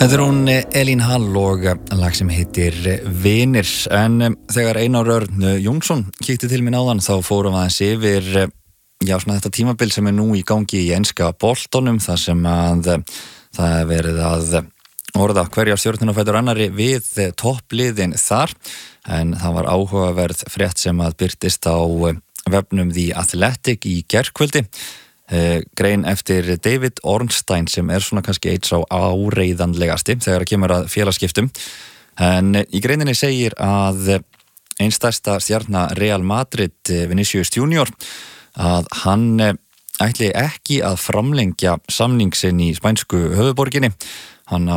Þetta hún Elín Hall og lag sem heitir Vinir, en þegar Einar Örn Jónsson kíkti til mín áðan þá fórum aðeins yfir svona þetta tímabil sem nú í gangi í enska boltanum, þar sem að það verið að orða hverja stjörnuna fætur annarri við toppliðin þar, en það var áhugaverð frétt sem að birtist á vefnum The Athletic í gærkvöldi. Grein eftir David Ornstein sem svona kannski eitt sá áreiðanlegasti þegar kemur að félagaskiptum, en í greininni segir að ein stærsta stjarna Real Madrid, Vinicius Junior, að hann ætli ekki að framlengja samning sinn í spænsku höfuðborginni. Hann